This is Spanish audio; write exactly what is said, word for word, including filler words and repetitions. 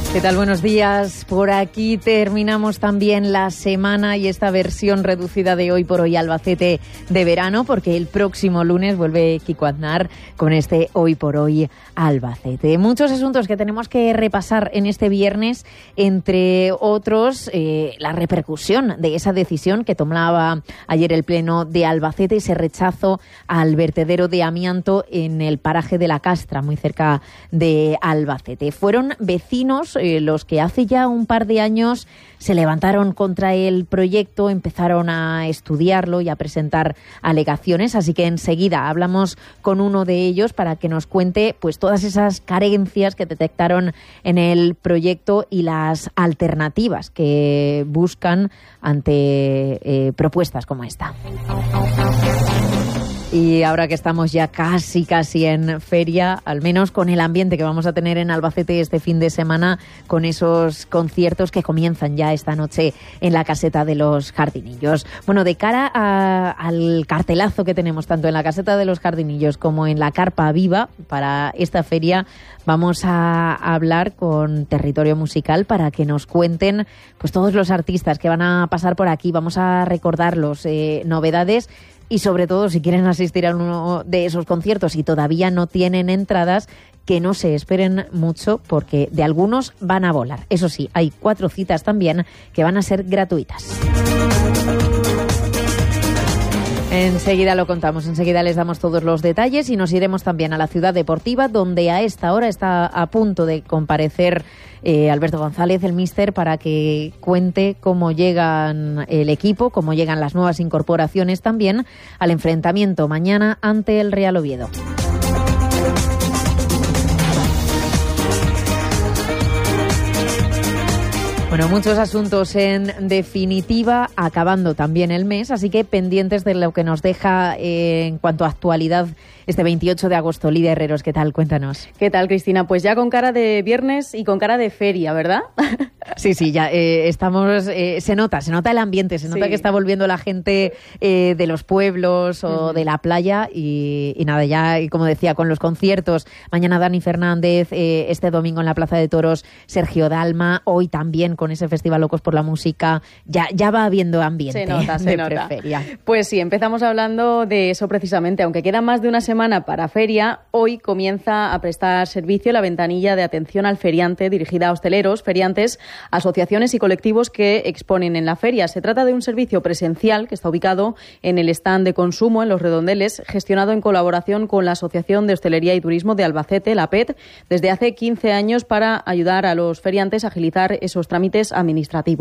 ¿Qué tal? Buenos días. Por aquí terminamos también la semana y esta versión reducida de Hoy por Hoy Albacete de verano, porque el próximo lunes vuelve Kiko Aznar con este Hoy por Hoy Albacete. Muchos asuntos que tenemos que repasar en este viernes, entre otros eh, la repercusión de esa decisión que tomaba ayer el Pleno de Albacete, ese rechazo al vertedero de amianto en el paraje de La Castra, muy cerca de Albacete. Fueron vecinos Eh, los que hace ya un par de años se levantaron contra el proyecto, empezaron a estudiarlo y a presentar alegaciones, así que enseguida hablamos con uno de ellos para que nos cuente pues todas esas carencias que detectaron en el proyecto y las alternativas que buscan ante eh, propuestas como esta. Y ahora que estamos ya casi, casi en feria, al menos con el ambiente que vamos a tener en Albacete este fin de semana, con esos conciertos que comienzan ya esta noche en la Caseta de los Jardinillos. Bueno, de cara a, al cartelazo que tenemos tanto en la Caseta de los Jardinillos como en la Carpa Viva para esta feria, vamos a hablar con Territorio Musical para que nos cuenten pues todos los artistas que van a pasar por aquí. Vamos a recordarlos, eh, novedades. Y sobre todo, si quieren asistir a uno de esos conciertos y todavía no tienen entradas, que no se esperen mucho porque de algunos van a volar. Eso sí, hay cuatro citas también que van a ser gratuitas. Enseguida lo contamos, enseguida les damos todos los detalles y nos iremos también a la Ciudad Deportiva, donde a esta hora está a punto de comparecer eh, Alberto González, el míster, para que cuente cómo llegan el equipo, cómo llegan las nuevas incorporaciones también al enfrentamiento mañana ante el Real Oviedo. Bueno, muchos asuntos en definitiva, acabando también el mes, así que pendientes de lo que nos deja eh, en cuanto a actualidad este veintiocho de agosto. Lidia Herreros, ¿qué tal? Cuéntanos. ¿Qué tal, Cristina? Pues ya con cara de viernes y con cara de feria, ¿verdad? Sí, sí, ya eh, estamos, eh, se nota, se nota el ambiente, se nota sí. que está volviendo la gente eh, de los pueblos o uh-huh. de la playa y, y nada, ya, y como decía, con los conciertos, mañana Dani Fernández, eh, este domingo en la Plaza de Toros Sergio Dalma, hoy también con ese Festival Locos por la Música, ya, ya va habiendo ambiente. Se nota, se de nota. Preferia. Pues sí, empezamos hablando de eso precisamente, aunque queda más de una semana para feria, hoy comienza a prestar servicio la ventanilla de atención al feriante dirigida a hosteleros, feriantes, asociaciones y colectivos que exponen en la feria. Se trata de un servicio presencial que está ubicado en el stand de consumo en Los Redondeles, gestionado en colaboración con la Asociación de Hostelería y Turismo de Albacete, la A P E T, desde hace quince años para ayudar a los feriantes a agilizar esos trámites administrativos.